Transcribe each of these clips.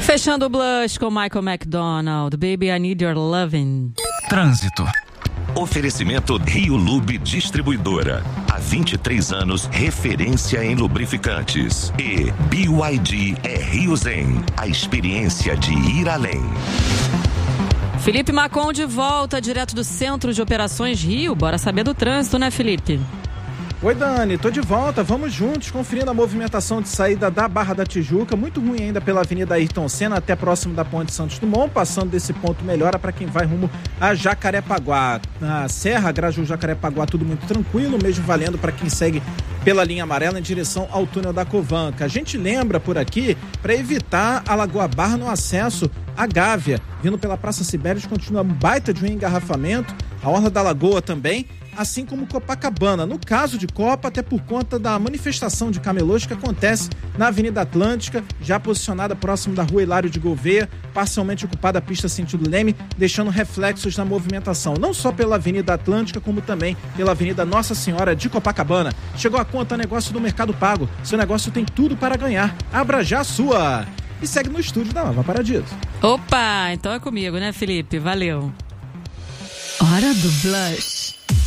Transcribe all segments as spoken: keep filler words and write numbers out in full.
Fechando o Blush com Michael McDonald, Baby I Need Your Lovin'. Trânsito. Oferecimento Rio Lube Distribuidora. Há vinte e três anos, referência em lubrificantes. E B Y D é Rio Zen, a experiência de ir além. Felipe Macon de volta, direto do Centro de Operações Rio. Bora saber do trânsito, né, Felipe? Oi, Dani, tô de volta, vamos juntos, conferindo a movimentação de saída da Barra da Tijuca, muito ruim ainda pela Avenida Ayrton Senna até próximo da Ponte Santos Dumont, passando desse ponto melhora para quem vai rumo a Jacarepaguá. Na Serra, Graju, Jacarepaguá, tudo muito tranquilo, mesmo valendo para quem segue pela linha amarela em direção ao túnel da Covanca. A gente lembra por aqui, para evitar a Lagoa Barra no acesso à Gávea, vindo pela Praça Sibérios, continua um baita de um engarrafamento, a Orla da Lagoa também, assim como Copacabana. No caso de Copa, até por conta da manifestação de camelôs que acontece na Avenida Atlântica, já posicionada próximo da Rua Hilário de Gouveia, parcialmente ocupada a pista sentido Leme, deixando reflexos na movimentação, não só pela Avenida Atlântica, como também pela Avenida Nossa Senhora de Copacabana. Chegou a conta negócio do Mercado Pago. Seu negócio tem tudo para ganhar. Abra já a sua! E segue no estúdio da Nova Paradiso. Opa, então é comigo, né, Felipe? Valeu. Hora do Blush.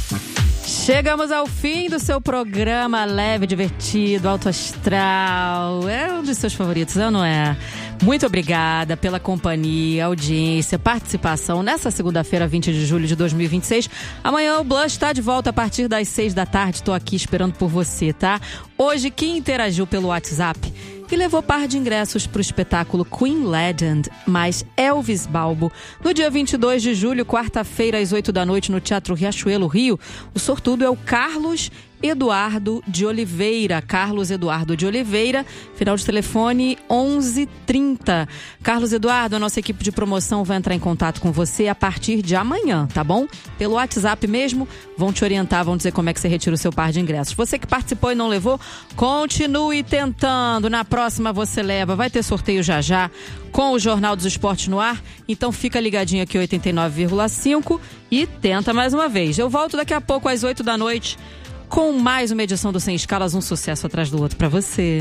Chegamos ao fim do seu programa leve, divertido, alto astral. É um dos seus favoritos, não é? Muito obrigada pela companhia, audiência, participação nessa segunda-feira, vinte de julho de dois mil e vinte e seis. Amanhã o Blush está de volta a partir das seis da tarde. Estou aqui esperando por você, tá? Hoje, quem interagiu pelo WhatsApp e levou par de ingressos para o espetáculo Queen Legend mais Elvis Balbo, no dia vinte e dois de julho, quarta-feira, às oito da noite, no Teatro Riachuelo, Rio. O sortudo é o Carlos Eduardo de Oliveira. Carlos Eduardo de Oliveira, final de telefone onze trinta. Carlos Eduardo, a nossa equipe de promoção vai entrar em contato com você a partir de amanhã, tá bom? Pelo WhatsApp mesmo, vão te orientar, vão dizer como é que você retira o seu par de ingressos. Você que participou e não levou, continue tentando. Na próxima você leva, vai ter sorteio já já com o Jornal dos Esportes no ar. Então fica ligadinho aqui, oitenta e nove vírgula cinco, e tenta mais uma vez. Eu volto daqui a pouco às oito da noite com mais uma edição do Sem Escalas, um sucesso atrás do outro pra você.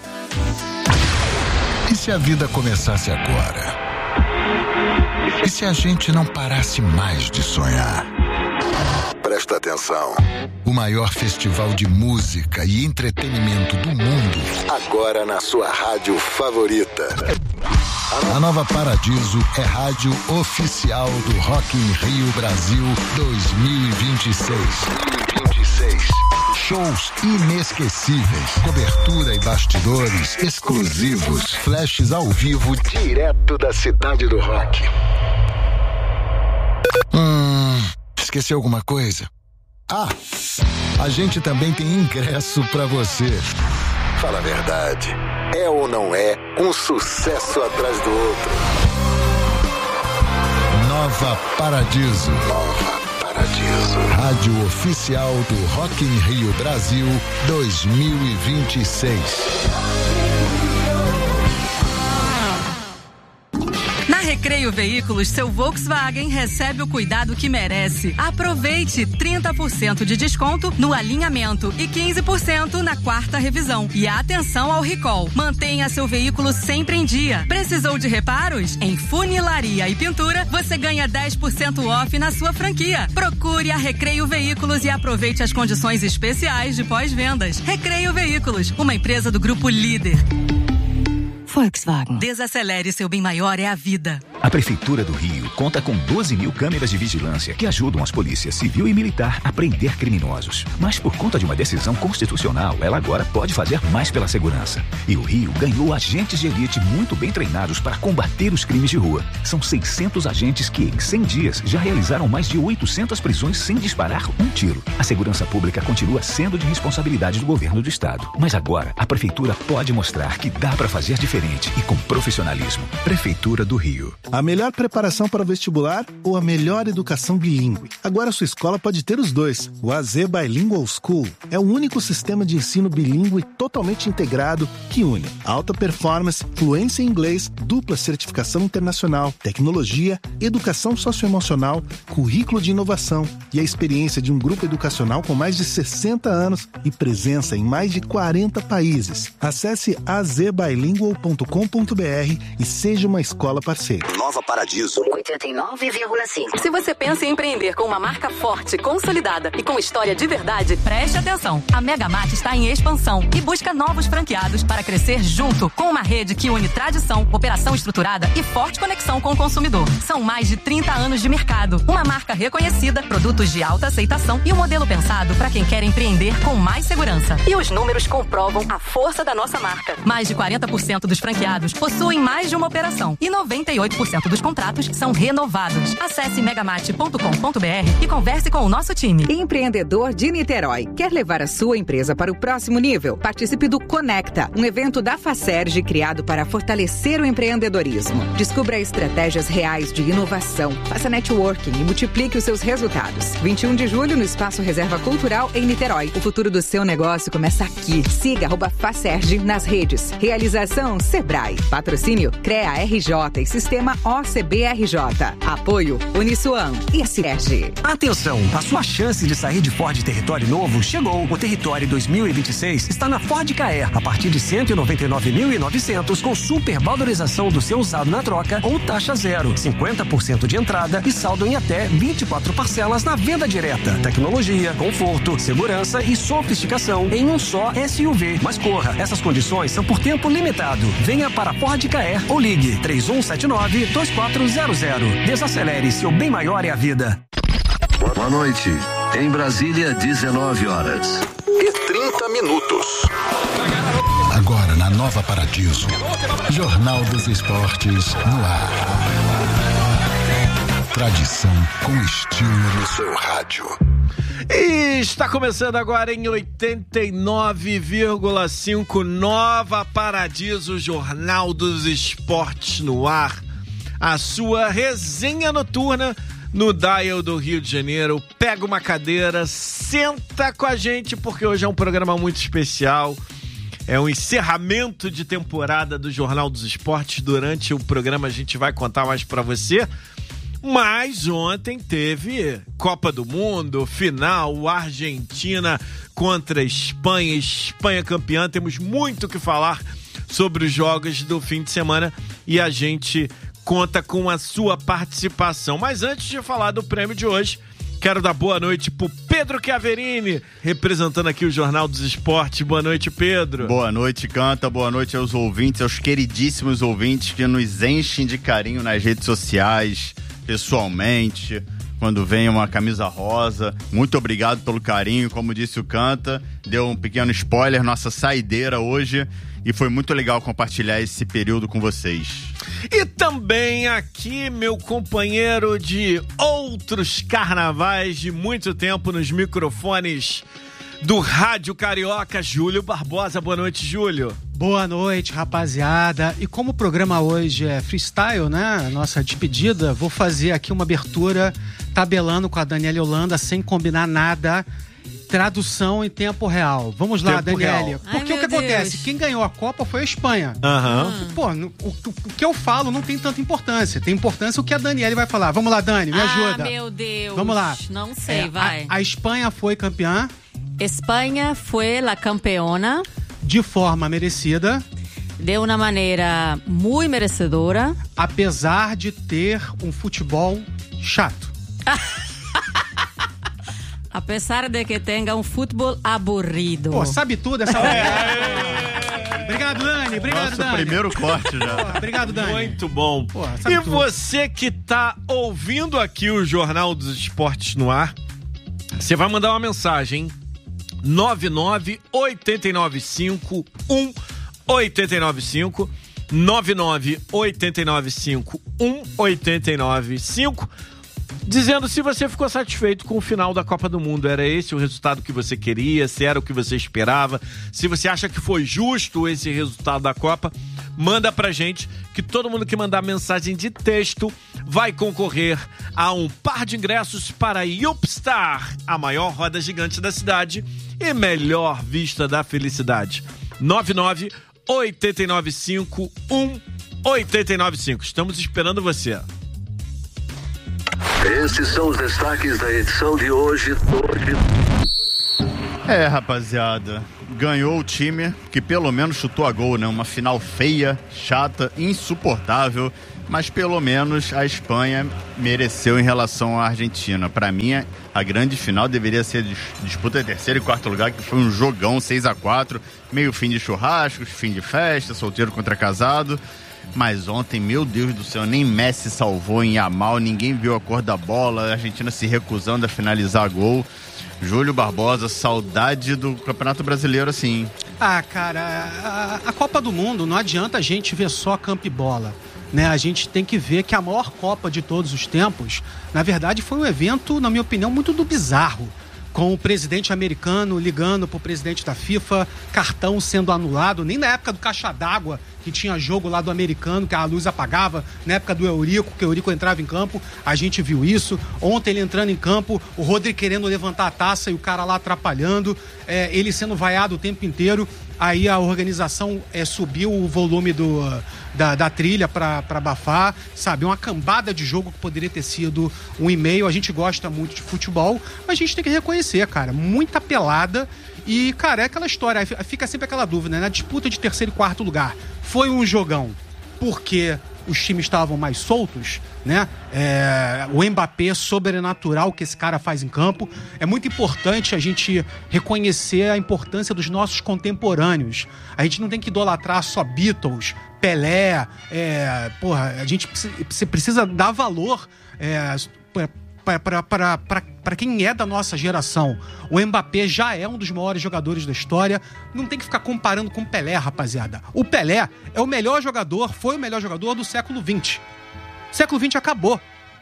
E se a vida começasse agora? E se a gente não parasse mais de sonhar? Presta atenção. O maior festival de música e entretenimento do mundo, agora na sua rádio favorita. A Nova Paradiso é rádio oficial do Rock in Rio Brasil dois mil e vinte e seis. Shows inesquecíveis, cobertura e bastidores exclusivos, flashes ao vivo direto da cidade do rock. Hum, esqueci alguma coisa? Ah, a gente também tem ingresso pra você. Fala a verdade, é ou não é um sucesso atrás do outro? Nova Paradiso. Nova Paradiso. Rádio oficial do Rock in Rio Brasil dois mil e vinte e seis. Na Recreio Veículos, seu Volkswagen recebe o cuidado que merece. Aproveite trinta por cento de desconto no alinhamento e quinze por cento na quarta revisão. E atenção ao recall. Mantenha seu veículo sempre em dia. Precisou de reparos? Em funilaria e pintura, você ganha dez por cento off na sua franquia. Procure a Recreio Veículos e aproveite as condições especiais de pós-vendas. Recreio Veículos, uma empresa do Grupo Líder. Volkswagen. Desacelere, seu bem maior é a vida. A Prefeitura do Rio conta com doze mil câmeras de vigilância que ajudam as polícias civil e militar a prender criminosos. Mas por conta de uma decisão constitucional, ela agora pode fazer mais pela segurança. E o Rio ganhou agentes de elite muito bem treinados para combater os crimes de rua. São seiscentos agentes que, em cem dias, já realizaram mais de oitocentas prisões sem disparar um tiro. A segurança pública continua sendo de responsabilidade do governo do estado. Mas agora, a Prefeitura pode mostrar que dá para fazer diferente e com profissionalismo. Prefeitura do Rio. A melhor preparação para o vestibular ou a melhor educação bilíngue? Agora sua escola pode ter os dois. O A Z Bilingual School é o único sistema de ensino bilíngue totalmente integrado que une alta performance, fluência em inglês, dupla certificação internacional, tecnologia, educação socioemocional, currículo de inovação e a experiência de um grupo educacional com mais de sessenta anos e presença em mais de quarenta países. Acesse a z bilingual ponto com ponto b r e seja uma escola parceira. Nova Paradiso oitenta e nove vírgula cinco. Se você pensa em empreender com uma marca forte, consolidada e com história de verdade, preste atenção. A Megamart está em expansão e busca novos franqueados para crescer junto com uma rede que une tradição, operação estruturada e forte conexão com o consumidor. São mais de trinta anos de mercado, uma marca reconhecida, produtos de alta aceitação e um modelo pensado para quem quer empreender com mais segurança. E os números comprovam a força da nossa marca. Mais de quarenta por cento dos franqueados possuem mais de uma operação e noventa e oito por cento dos contratos são renovados. Acesse megamart ponto com ponto b r e converse com o nosso time. Empreendedor de Niterói. Quer levar a sua empresa para o próximo nível? Participe do Conecta, um evento da Facerj criado para fortalecer o empreendedorismo. Descubra estratégias reais de inovação, faça networking e multiplique os seus resultados. vinte e um de julho no Espaço Reserva Cultural em Niterói. O futuro do seu negócio começa aqui. Siga arroba Facerj nas redes. Realização Sebrae. Patrocínio CREA R J e Sistema O C B R J. Apoio Uniswan e a Cinerg. Atenção, a sua chance de sair de Ford Território novo chegou. O Território dois mil e vinte e seis está na Ford Ka a partir de cento e noventa e nove mil e novecentos com super valorização do seu usado na troca ou taxa zero, cinquenta por cento de entrada e saldo em até vinte e quatro parcelas na venda direta. Tecnologia, conforto, segurança e sofisticação em um só S U V. Mas corra, essas condições são por tempo limitado. Venha para Ford Ka ou ligue três um sete nove, dois quatro zero zero. Desacelere, seu bem maior é a vida. Boa noite. Em Brasília, dezenove horas e trinta minutos. Agora na Nova Paradiso, Jornal dos Esportes no ar. Tradição com estilo no seu rádio. E está começando agora em oitenta e nove vírgula cinco Nova Paradiso, Jornal dos Esportes no ar. A sua resenha noturna no Dial do Rio de Janeiro. Pega uma cadeira, senta com a gente, porque hoje é um programa muito especial. É um encerramento de temporada do Jornal dos Esportes. Durante o programa a gente vai contar mais pra você. Mas ontem teve Copa do Mundo, final, Argentina contra a Espanha, Espanha campeã. Temos muito o que falar sobre os jogos do fim de semana e a gente conta com a sua participação. Mas antes de falar do prêmio de hoje, quero dar boa noite pro Pedro Chiaverini, representando aqui o Jornal dos Esportes. Boa noite, Pedro. Boa noite, Canta. Boa noite aos ouvintes, aos queridíssimos ouvintes que nos enchem de carinho nas redes sociais, pessoalmente, quando vem uma camisa rosa. Muito obrigado pelo carinho. Como disse o Canta, deu um pequeno spoiler, nossa saideira hoje, e foi muito legal compartilhar esse período com vocês. E também aqui, meu companheiro de outros carnavais de muito tempo nos microfones do Rádio Carioca, Júlio Barbosa. Boa noite, Júlio. Boa noite, rapaziada. E como o programa hoje é freestyle, né? Nossa despedida, vou fazer aqui uma abertura tabelando com a Daniela Holanda sem combinar nada. Tradução em tempo real. Vamos lá, Daniela. Porque Ai, o que Deus. acontece? Quem ganhou a Copa foi a Espanha. Uhum. Pô, no, o, o que eu falo não tem tanta importância. Tem importância o que a Daniela vai falar. Vamos lá, Dani, me ajuda. Ah, meu Deus. Vamos lá. Não sei, é, vai. A, a Espanha foi campeã. Espanha foi a campeona. De forma merecida. De uma maneira muito merecedora. Apesar de ter um futebol chato. Apesar de que tenha um futebol aburrido. Pô, sabe tudo essa hora. É. Obrigado, Dani. Obrigado, Nossa, Dani. primeiro corte já. Pô, obrigado, Dani. Muito bom. Pô, e tudo. Você que tá ouvindo aqui o Jornal dos Esportes no ar, você vai mandar uma mensagem, nove nove oito nove cinco um oito nove cinco, nove nove oito nove cinco um oito nove cinco, dizendo se você ficou satisfeito com o final da Copa do Mundo. Era esse o resultado que você queria? Se era o que você esperava? Se você acha que foi justo esse resultado da Copa? manda pra gente, que todo mundo que mandar mensagem de texto vai concorrer a um par de ingressos para Yupstar, a maior roda gigante da cidade e melhor vista da felicidade. nove nove oito nove cinco um oito nove cinco. Estamos esperando você. Esses são os destaques da edição de hoje. É, rapaziada, ganhou o time que pelo menos chutou a gol, né? Uma final feia, chata, insuportável, mas pelo menos a Espanha mereceu em relação à Argentina. Pra mim, a grande final deveria ser disputa de terceiro e quarto lugar, que foi um jogão seis a quatro, meio fim de churrascos, fim de festa, solteiro contra casado. Mas ontem, meu Deus do céu, nem Messi salvou em Yamal, ninguém viu a cor da bola, a Argentina se recusando a finalizar gol. Júlio Barbosa, saudade do Campeonato Brasileiro assim. Ah, cara, a, a Copa do Mundo, não adianta a gente ver só campo e bola, né? A gente tem que ver que a maior Copa de todos os tempos, na verdade, foi um evento, na minha opinião, muito do bizarro. Com o presidente americano ligando pro presidente da FIFA, cartão sendo anulado, nem na época do caixa d'água, que tinha jogo lá do americano, que a luz apagava, na época do Eurico, que o Eurico entrava em campo, a gente viu isso. Ontem ele entrando em campo, o Rodri querendo levantar a taça e o cara lá atrapalhando, é, ele sendo vaiado o tempo inteiro. Aí a organização é, subiu o volume do, da, da trilha pra, pra abafar, sabe? Uma cambada de jogo que poderia ter sido um e-mail. A gente gosta muito de futebol, mas a gente tem que reconhecer, cara, muita pelada. E, cara, é aquela história, fica sempre aquela dúvida, né? Na disputa de terceiro e quarto lugar, foi um jogão porque os times estavam mais soltos, né? É, o Mbappé sobrenatural que esse cara faz em campo. É muito importante a gente reconhecer a importância dos nossos contemporâneos. A gente não tem que idolatrar só Beatles, Pelé, é, porra, a gente precisa dar valor é, para quem é da nossa geração. O Mbappé já é um dos maiores jogadores da história. Não tem que ficar comparando com o Pelé, rapaziada. O Pelé é o melhor jogador, foi o melhor jogador do século vinte. O século vinte acabou.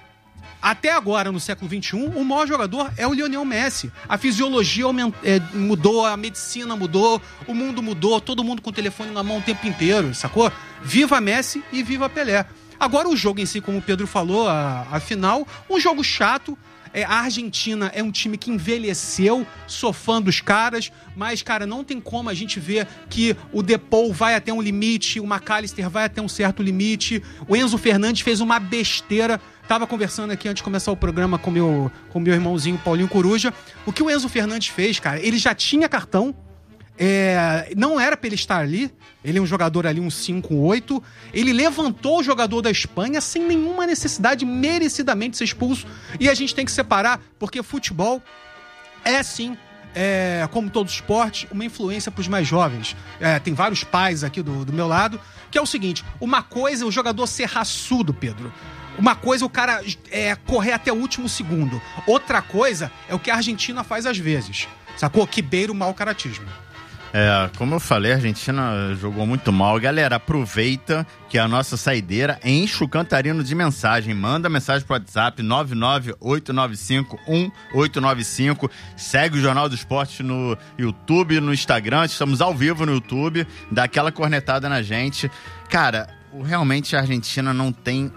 Até agora, no século vinte e um, o maior jogador é o Lionel Messi. A fisiologia é, mudou, a medicina mudou, o mundo mudou, todo mundo com o telefone na mão o tempo inteiro, sacou? Viva Messi e viva Pelé. Agora o jogo em si, como o Pedro falou, a, a final, um jogo chato. É, a Argentina é um time que envelheceu, sou fã dos caras, mas, cara, não tem como a gente ver que o Depou vai até um limite, o McAllister vai até um certo limite, o Enzo Fernandes fez uma besteira. Tava conversando aqui antes de começar o programa com meu, com meu irmãozinho Paulinho Coruja. O que o Enzo Fernandes fez, cara, ele já tinha cartão, É, não era pra ele estar ali. Ele é um jogador ali, um cinco oito. Ele levantou o jogador da Espanha sem nenhuma necessidade, merecidamente ser expulso. E a gente tem que separar, porque futebol é sim, é, como todo esporte, uma influência pros mais jovens. É, tem vários pais aqui do, do meu lado, que é o seguinte: uma coisa é o jogador ser raçudo, Pedro. Uma coisa é o cara é, correr até o último segundo. Outra coisa é o que a Argentina faz às vezes, sacou? Que beira o mau caratismo. É, como eu falei, a Argentina jogou muito mal. Galera, aproveita que a nossa saideira enche o cantarino de mensagem. Manda mensagem pro WhatsApp nove nove oito nove cinco um oito nove cinco. Segue o Jornal do Esporte no YouTube, no Instagram. Estamos ao vivo no YouTube. Dá aquela cornetada na gente. Cara, realmente a Argentina não tem...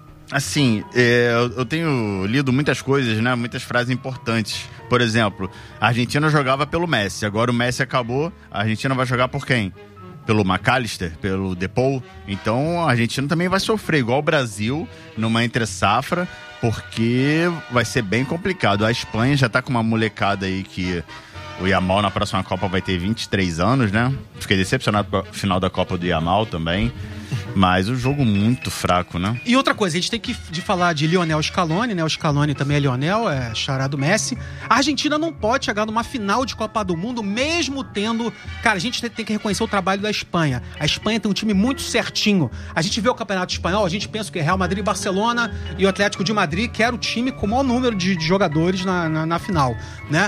Assim, é, eu tenho lido muitas coisas, né? Muitas frases importantes. Por exemplo, a Argentina jogava pelo Messi. Agora o Messi acabou, a Argentina vai jogar por quem? Pelo McAllister, pelo Depou. Então a Argentina também vai sofrer, igual o Brasil, numa entre-safra, porque vai ser bem complicado. A Espanha já tá com uma molecada aí que... O Yamal na próxima Copa vai ter vinte e três anos, né? Fiquei decepcionado com o final da Copa do Yamal também. Mas o jogo muito fraco, né? E outra coisa, a gente tem que de falar de Lionel Scaloni, né? O Scaloni também é Lionel, é xará do Messi. A Argentina não pode chegar numa final de Copa do Mundo, mesmo tendo... Cara, a gente tem que reconhecer o trabalho da Espanha. A Espanha tem um time muito certinho. A gente vê o Campeonato Espanhol, a gente pensa que é Real Madrid, Barcelona e o Atlético de Madrid, que era o time com o maior número de, de jogadores na, na, na final, né?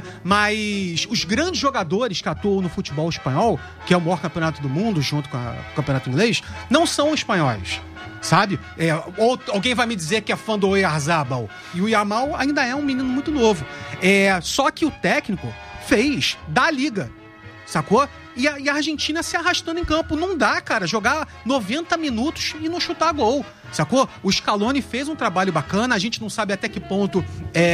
Mas os grandes jogadores que atuam no futebol espanhol, que é o maior campeonato do mundo, junto com, a, com o campeonato inglês, não são espanhóis, sabe? É, ou alguém vai me dizer que é fã do Oyarzabal. E o Yamal ainda é um menino muito novo. É, só que o técnico fez da liga, sacou? E a, e a Argentina se arrastando em campo. Não dá, cara, jogar noventa minutos e não chutar gol. Sacou? O Scaloni fez um trabalho bacana, a gente não sabe até que ponto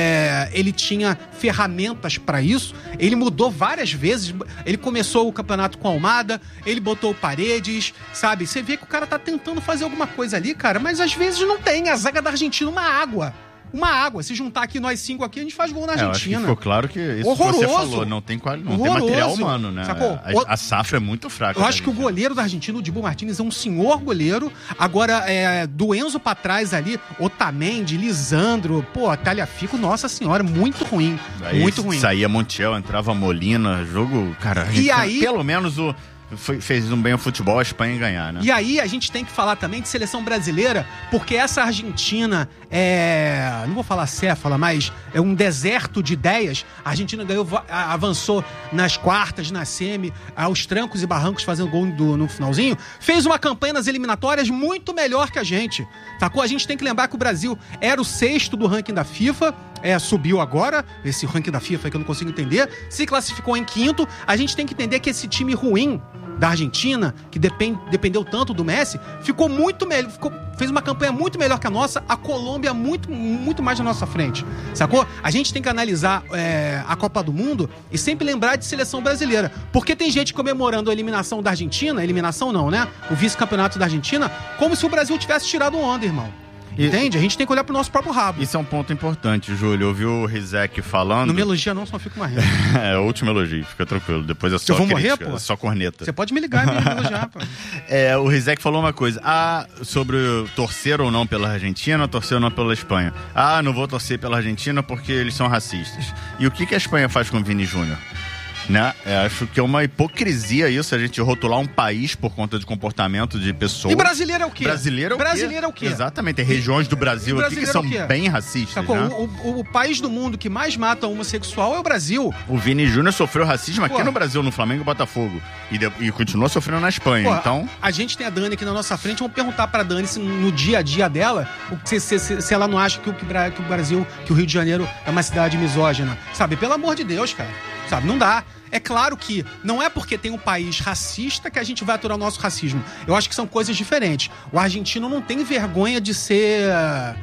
é, ele tinha ferramentas pra isso. Ele mudou várias vezes. Ele começou o campeonato com a Almada, ele botou o Paredes, sabe? Você vê que o cara tá tentando fazer alguma coisa ali, cara, mas às vezes não tem. A zaga da Argentina, uma água. Uma água. Se juntar aqui nós cinco aqui, a gente faz gol na Argentina. É, acho que ficou claro que isso Horroroso. que você falou, não tem, qual, não tem material humano, né? Sacou? A, a safra é muito fraca. Eu acho que o goleiro da Argentina, o Dibu Martínez, é um senhor goleiro. Agora, é, do Enzo pra trás ali, Otamendi, Lisandro, pô, Talhafico, nossa senhora, muito ruim. Aí muito ruim. Saía Montiel, entrava Molina, jogo, cara, a gente, e aí, pelo menos o... Foi, fez um bem o futebol, a Espanha ganhar, né? E aí a gente tem que falar também de seleção brasileira, porque essa Argentina é... não vou falar céfala, mas é um deserto de ideias. A Argentina ganhou, avançou nas quartas, na semi, aos trancos e barrancos, fazendo gol do, no finalzinho. Fez uma campanha nas eliminatórias muito melhor que a gente. Sacou? A gente tem que lembrar que o Brasil era o sexto do ranking da FIFA, é, subiu agora, esse ranking da FIFA que eu não consigo entender, se classificou em quinto. A gente tem que entender que esse time ruim da Argentina, que depend, dependeu tanto do Messi, ficou muito melhor, ficou, fez uma campanha muito melhor que a nossa. A Colômbia muito, muito mais na nossa frente, sacou? A gente tem que analisar é, a Copa do Mundo e sempre lembrar de seleção brasileira, porque tem gente comemorando a eliminação da Argentina, eliminação não, né? O vice-campeonato da Argentina, como se o Brasil tivesse tirado onda, irmão. Entende? A gente tem que olhar pro nosso próprio rabo. Isso é um ponto importante, Júlio. Eu ouvi o Rizek falando... Não me elogia não, só fico marrendo. É, o último elogio, fica tranquilo. Depois é só eu vou crítica, morrer, pô? É só corneta. Você pode me ligar e me elogiar, pô. É, o Rizek falou uma coisa. Ah, sobre torcer ou não pela Argentina, torcer ou não pela Espanha. Ah, não vou torcer pela Argentina porque eles são racistas. E o que, que a Espanha faz com o Vini Júnior? Né? Eu acho que é uma hipocrisia isso, a gente rotular um país por conta de comportamento de pessoas. E brasileiro é o quê? Brasileiro é o brasileiro quê? é o quê? Exatamente, tem regiões do Brasil aqui que são é bem racistas. Sacou? Né? O, o, o país do mundo que mais mata homossexual é o Brasil. O Vini Júnior sofreu racismo Pô. aqui no Brasil, no Flamengo e Botafogo. E, de, e continua sofrendo na Espanha. Pô, então... a, a gente tem a Dani aqui na nossa frente, vamos perguntar pra Dani se no dia a dia dela, se, se, se, se ela não acha que o, que o Brasil, que o Rio de Janeiro é uma cidade misógina. Sabe? Pelo amor de Deus, cara. Sabe? Não dá. É claro que não é porque tem um país racista que a gente vai aturar o nosso racismo. Eu acho que são coisas diferentes. O argentino não tem vergonha de ser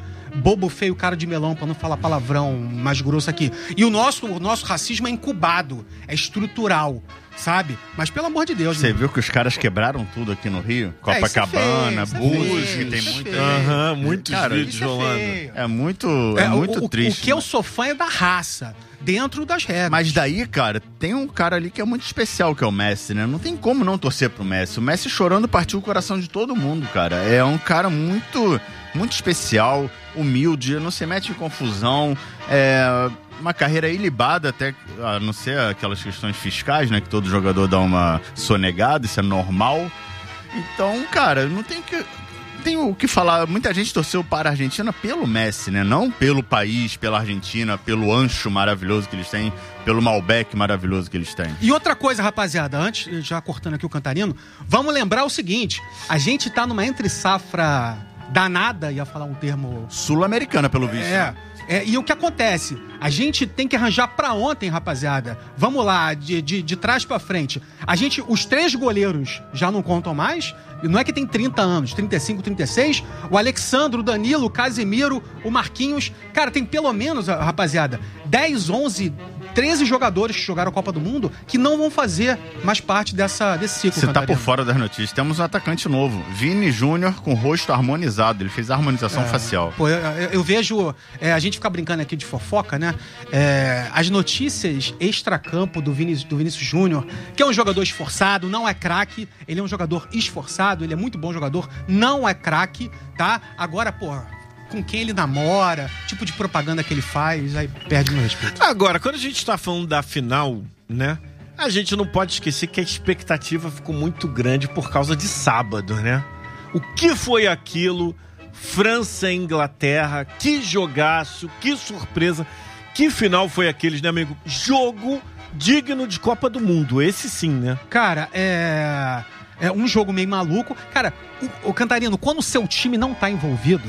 bobo, feio, cara de melão, pra não falar palavrão mais grosso aqui. E o nosso, o nosso racismo é incubado, é estrutural, sabe? Mas pelo amor de Deus... Você mano. viu que os caras quebraram tudo aqui no Rio? Copacabana, é, Búzios, que tem muito... Aham, muitos cara, vídeos rolando. É, é muito, é, é muito o, triste. O que eu sou fã é da raça, dentro das regras. Mas daí, cara, tem um cara ali que é muito especial, que é o Messi, né? Não tem como não torcer pro Messi. O Messi chorando partiu o coração de todo mundo, cara. É um cara muito, muito especial, humilde, não se mete em confusão, é... uma carreira ilibada, até a não ser aquelas questões fiscais, né? Que todo jogador dá uma sonegada, isso é normal. Então, cara, não tem que... tem o que falar. Muita gente torceu para a Argentina pelo Messi, né? Não pelo país, pela Argentina, pelo ancho maravilhoso que eles têm, pelo Malbec maravilhoso que eles têm. E outra coisa, rapaziada, antes, já cortando aqui o Cantarino, vamos lembrar o seguinte, a gente tá numa entre-safra danada, ia falar um termo... sul-americana, pelo visto. É, é, e o que acontece? A gente tem que arranjar pra ontem, rapaziada. Vamos lá, de, de, de trás pra frente. A gente, os três goleiros já não contam mais. Não é que tem trinta anos, trinta e cinco, trinta e seis. O Alexandre, o Danilo, o Casemiro, o Marquinhos. Cara, tem pelo menos, rapaziada, dez, onze, treze jogadores que jogaram a Copa do Mundo que não vão fazer mais parte dessa, desse ciclo. Você tá por fora das notícias. Temos um atacante novo, Vini Júnior, com o rosto harmonizado. Ele fez a harmonização é, facial. Pô, eu, eu, eu vejo... É, a gente fica brincando aqui de fofoca, né? É, as notícias extracampo do, Vini, do Vinícius Júnior, que é um jogador esforçado, não é craque. Ele é um jogador esforçado, ele é muito bom jogador, não é craque, tá? Agora, pô... com quem ele namora, tipo de propaganda que ele faz, aí perde meu respeito. Agora, quando a gente tá falando da final, né? A gente não pode esquecer que a expectativa ficou muito grande por causa de sábado, né? O que foi aquilo? França e Inglaterra, que jogaço, que surpresa, que final foi aqueles, né, amigo? Jogo digno de Copa do Mundo, esse sim, né? Cara, é... é um jogo meio maluco. Cara, o, o Cantarino, quando o seu time não tá envolvido,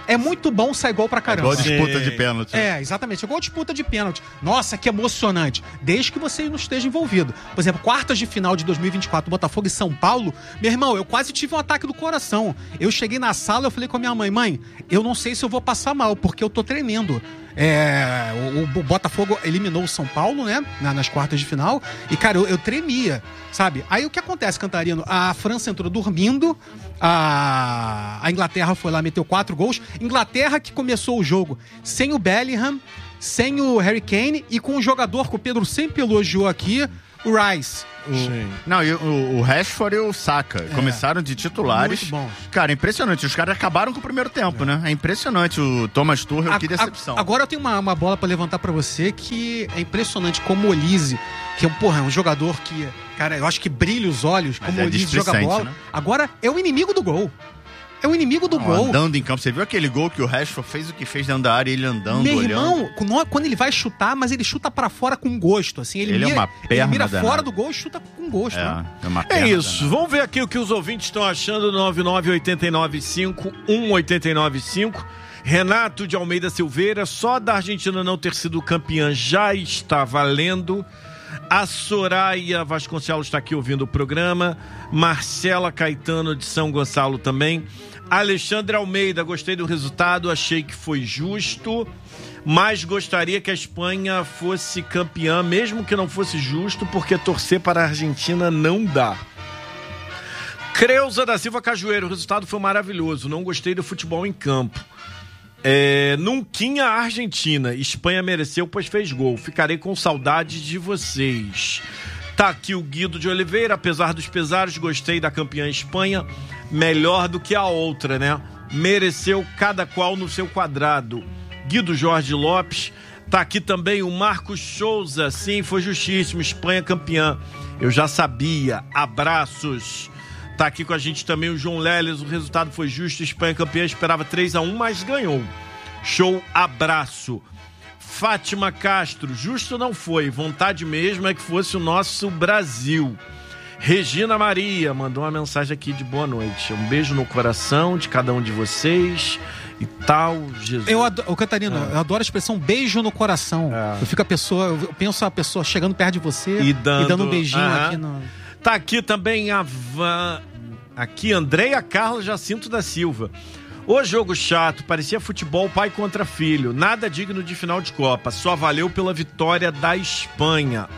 É muito bom sair gol pra caramba. É igual disputa de pênalti. É, exatamente. É igual disputa de pênalti. Nossa, que emocionante. Desde que você não esteja envolvido. Por exemplo, quartas de final de dois mil e vinte e quatro, Botafogo e São Paulo. Meu irmão, eu quase tive um ataque do coração. Eu cheguei na sala, eu falei com a minha mãe, mãe, eu não sei se eu vou passar mal, porque eu tô tremendo. É, o, o Botafogo eliminou o São Paulo, né, na, nas quartas de final, e, cara, eu, eu tremia, sabe? Aí o que acontece, Cantarino? A França entrou dormindo, a, a Inglaterra foi lá, meteu quatro gols. Inglaterra que começou o jogo sem o Bellingham, sem o Harry Kane e com um jogador que o Pedro sempre elogiou aqui, o Rice. O... Não, e o, o Rashford e o Saka é. começaram de titulares. Muito bom. Cara, impressionante. Os caras acabaram com o primeiro tempo, é. né? É impressionante. O Thomas Tuchel, a, que decepção. A, agora eu tenho uma, uma bola pra levantar pra você que é impressionante como o Olise, que é um, porra, é um jogador que, cara, eu acho que brilha os olhos, como o Olise joga bola. Né? Agora é o inimigo do gol. É o inimigo do Não, gol. Andando em campo. Você viu aquele gol que o Rashford fez o que fez dentro da área, ele andando, Meu olhando? irmão, quando ele vai chutar, mas ele chuta pra fora com gosto. Assim, ele, ele mira, é uma perna ele mira danada. fora do gol e chuta com gosto. É, né? é uma É isso. danada. Vamos ver aqui o que os ouvintes estão achando. nove nove oito nove cinco um oito nove cinco. Renato de Almeida Silveira, só da Argentina não ter sido campeã já está valendo. A Soraya Vasconcelos está aqui ouvindo o programa. Marcela Caetano de São Gonçalo também. Alexandre Almeida, gostei do resultado, achei que foi justo, mas gostaria que a Espanha fosse campeã, mesmo que não fosse justo, porque torcer para a Argentina não dá. Creuza da Silva Cajueiro, o resultado foi maravilhoso, não gostei do futebol em campo. É, Nunquinha Argentina, Espanha mereceu, pois fez gol. Ficarei com saudade de vocês. Tá aqui o Guido de Oliveira, apesar dos pesares, gostei da campeã Espanha, melhor do que a outra, né? Mereceu cada qual no seu quadrado. Guido Jorge Lopes, tá aqui também o Marcos Souza, sim, foi justíssimo, Espanha campeã. Eu já sabia, abraços. Tá aqui com a gente também o João Leles, o resultado foi justo, Espanha campeã, esperava três a um, mas ganhou. Show, abraço. Fátima Castro, justo não foi, vontade mesmo é que fosse o nosso Brasil. Regina Maria mandou uma mensagem aqui de boa noite. Um beijo no coração de cada um de vocês e tal, Jesus. Eu adoro, Catarina, é. eu adoro a expressão beijo no coração. É. Eu fico a pessoa, eu penso a pessoa chegando perto de você e dando, e dando um beijinho uh-huh. aqui no... Tá aqui também a Van... Aqui, Andréia Carla Jacinto da Silva. O jogo chato, parecia futebol pai contra filho. Nada digno de final de Copa. Só valeu pela vitória da Espanha.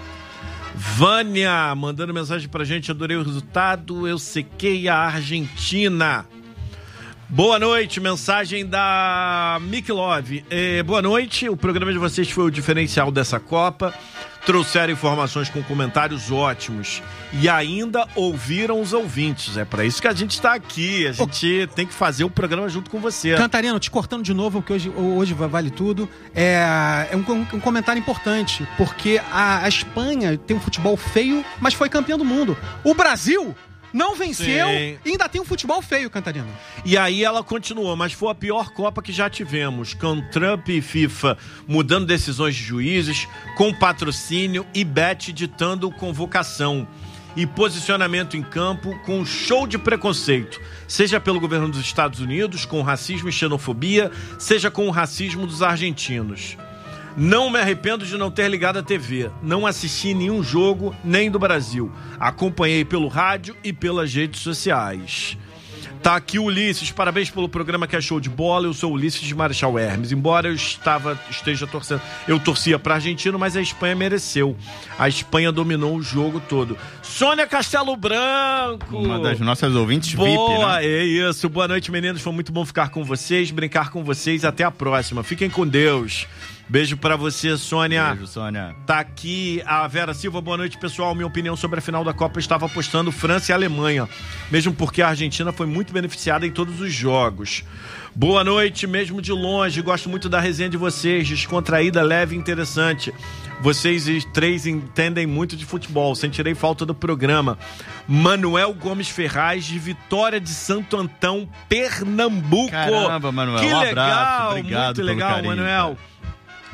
Vânia, mandando mensagem pra gente. Adorei o resultado. Eu sequei a Argentina. Boa noite, mensagem da Mick Love. É, boa noite, o programa de vocês foi o diferencial dessa Copa. Trouxeram informações com comentários ótimos e ainda ouviram os ouvintes. É para isso que a gente está aqui. A gente oh. tem que fazer o programa junto com você. Cantarino, te cortando de novo, porque hoje, hoje vale tudo. É, é um, um comentário importante, porque a, a Espanha tem um futebol feio, mas foi campeão do mundo. O Brasil não venceu Sim. e ainda tem um futebol feio, Cantarino. E aí ela continuou, mas foi a pior Copa que já tivemos, com Trump e FIFA mudando decisões de juízes, com patrocínio e Bet ditando convocação e posicionamento em campo com show de preconceito, seja pelo governo dos Estados Unidos, com racismo e xenofobia, seja com o racismo dos argentinos. Não me arrependo de não ter ligado a T V. Não assisti nenhum jogo, nem do Brasil. Acompanhei pelo rádio e pelas redes sociais. Tá aqui o Ulisses, parabéns pelo programa que é show de bola. Eu sou Ulisses de Marechal Hermes. Embora eu estava, esteja torcendo, eu torcia pra Argentina, mas a Espanha mereceu. A Espanha dominou o jogo todo. Sônia Castelo Branco, uma das nossas ouvintes Boa, V I P, né? É isso. Boa noite, meninos. Foi muito bom ficar com vocês, brincar com vocês. Até a próxima. Fiquem com Deus. Beijo pra você, Sônia. Beijo, Sônia. Tá aqui a Vera Silva. Boa noite, pessoal. Minha opinião sobre a final da Copa, eu estava apostando França e Alemanha, mesmo porque a Argentina foi muito beneficiada em todos os jogos. Boa noite, mesmo de longe. Gosto muito da resenha de vocês, descontraída, leve e interessante. Vocês três entendem muito de futebol. Sentirei falta do programa. Manuel Gomes Ferraz, de Vitória de Santo Antão, Pernambuco. Caramba, Manuel. Que um legal, abraço. Obrigado muito legal, carinho, Manuel. Cara.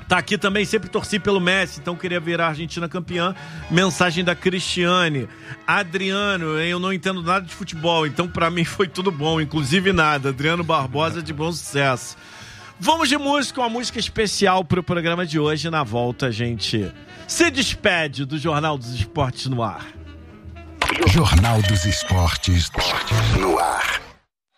Tá aqui também, sempre torci pelo Messi, então queria ver a Argentina campeã. Mensagem da Cristiane. Adriano, eu não entendo nada de futebol, então pra mim foi tudo bom, inclusive nada. Adriano Barbosa, de bom sucesso. Vamos de música, uma música especial pro programa de hoje. Na volta a gente se despede do Jornal dos Esportes no ar. Jornal dos Esportes no ar.